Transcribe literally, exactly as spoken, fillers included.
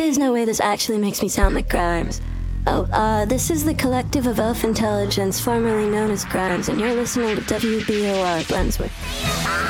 is no way this actually makes me sound like Grimes. Oh, uh, this is the Collective of Elf Intelligence, formerly known as Grimes, and you're listening to W B O R Brunswick.